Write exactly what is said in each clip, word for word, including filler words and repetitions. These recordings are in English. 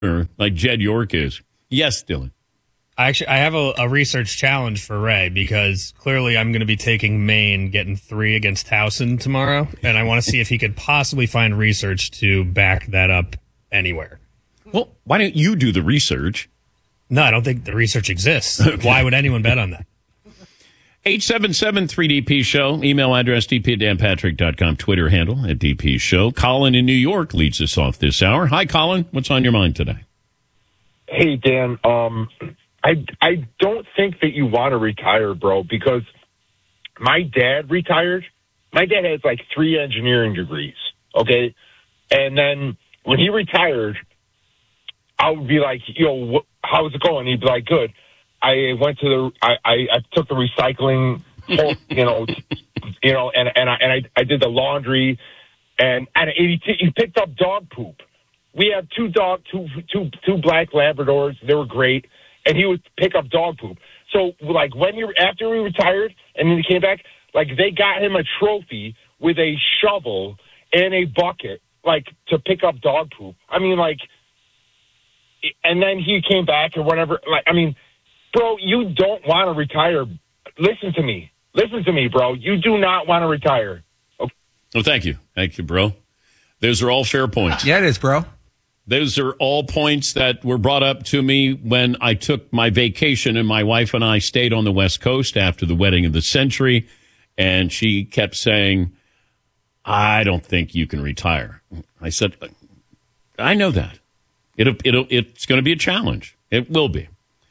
like Jed York is. Yes, Dylan. I actually I have a, a research challenge for Ray because clearly I'm going to be taking Maine, getting three against Towson tomorrow, and I want to see if he could possibly find research to back that up anywhere. Well, why don't you do the research? No, I don't think the research exists. Okay. Why would anyone bet on that? eight seven seven three D P show. Email address d p at dan patrick dot com. Twitter handle at D P show. Colin in New York leads us off this hour. Hi, Colin. What's on your mind today? Hey, Dan. Um, I, I don't think that you want to retire, bro, because my dad retired. My dad has like three engineering degrees, okay? And then when he retired, I would be like, yo, wh- how's it going? He'd be like, good. I went to the, I, I, I took the recycling, whole, you know, you know, and, and I, and I, I did the laundry, and at eighty-two, he picked up dog poop. We have two dog, two, two, two black Labradors. They were great. And he would pick up dog poop. So, like, when he, after he retired and then he came back, like, they got him a trophy with a shovel and a bucket, like, to pick up dog poop. I mean, like, and then he came back or whatever. Like, I mean, bro, you don't want to retire. Listen to me. Listen to me, bro. You do not want to retire. Okay? Well, thank you. Thank you, bro. Those are all fair points. Yeah, it is, bro. Those are all points that were brought up to me when I took my vacation, and my wife and I stayed on the West Coast after the wedding of the century, and she kept saying, I don't think you can retire. I said, I know that. It'll, it'll, it's going to be a challenge. It will be.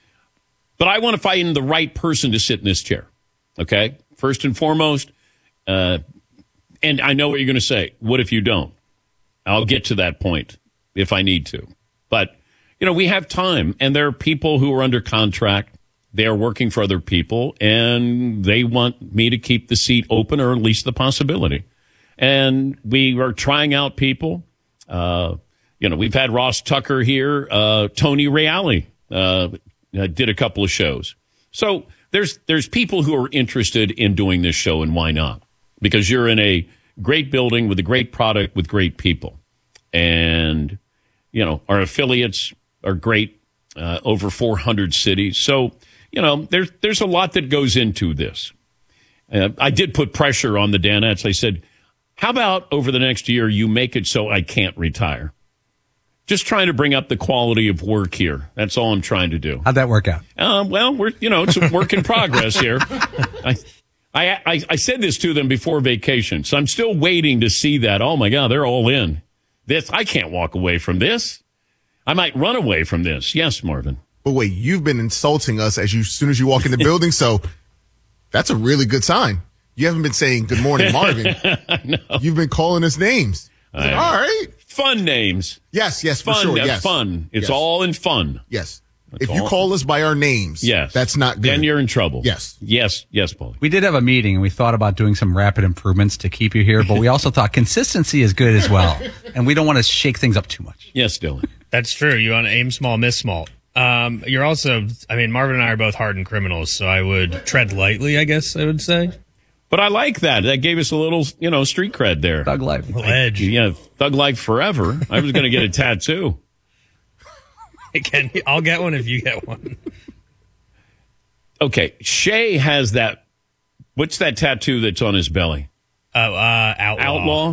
But I want to find the right person to sit in this chair, okay? First and foremost, uh, and I know what you're going to say. What if you don't? I'll get to that point if I need to. But, you know, we have time, and there are people who are under contract. They are working for other people, and they want me to keep the seat open, or at least the possibility. And we are trying out people. Uh, you know, we've had Ross Tucker here. Uh, Tony Reale uh, did a couple of shows. So there's there's people who are interested in doing this show, and why not? Because you're in a great building with a great product with great people. And, you know, our affiliates are great, uh, over four hundred cities. So, you know, there's, there's a lot that goes into this. Uh, I did put pressure on the Danettes. I said, how about over the next year you make it so I can't retire? Just trying to bring up the quality of work here. That's all I'm trying to do. How'd that work out? Uh, well, we're, you know, it's a work in progress here. I, I, I, I said this to them before vacation, so I'm still waiting to see that. Oh, my God, they're all in. This, I can't walk away from this. I might run away from this. Yes, Marvin. But wait, you've been insulting us as you, as soon as you walk in the building, so that's a really good sign. You haven't been saying good morning, Marvin. No. You've been calling us names. Like, all right. Fun names. Yes, yes, for fun, sure. uh, Yes. Fun. It's yes. all in fun. Yes. That's if you all. call us by our names, yes. that's not good. Then you're in trouble. Yes. Yes, yes, Paulie. We did have a meeting, and we thought about doing some rapid improvements to keep you here, but we also thought consistency is good as well, and we don't want to shake things up too much. Yes, Dylan. That's true. You want to aim small, miss small. Um, you're also, I mean, Marvin and I are both hardened criminals, so I would tread lightly, I guess I would say. But I like that. That gave us a little, you know, street cred there. Thug life. Edge. Yeah, thug life forever. I was going to get a tattoo. Can, I'll get one if you get one. Okay, Shay has that. What's that tattoo that's on his belly? Oh, uh, outlaw. Outlaw?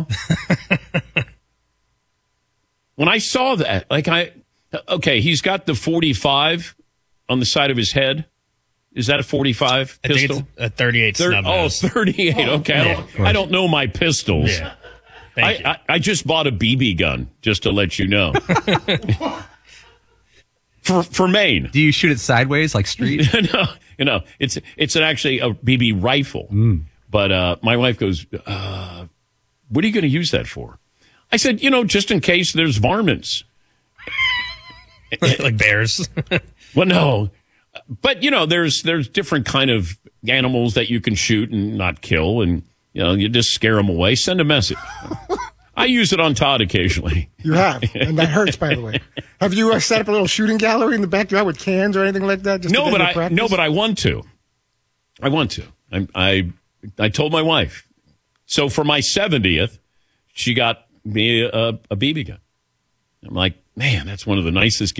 When I saw that, like I, okay, he's got the forty-five on the side of his head. Is that a forty-five I think pistol? it's a thirty-eight Thir- snub oh, nose. thirty-eight. Okay, I, don't, I don't know my pistols. Yeah. Thank I, you. I, I just bought a B B gun, just to let you know. for for Maine. Do you shoot it sideways like Street? No, you know, it's it's an actually a B B rifle. Mm. But uh, my wife goes, uh, what are you going to use that for? I said, you know, just in case there's varmints. Like bears. Well, no. But, you know, there's there's different kind of animals that you can shoot and not kill. And, you know, you just scare them away. Send a message. I use it on Todd occasionally. You have, and that hurts, by the way. Have you uh, set up a little shooting gallery in the backyard with cans or anything like that? Just No, to but get I practice? no, but I want to. I want to. I I I told my wife. So for my seventieth, she got me a, a B B gun. I'm like, man, that's one of the nicest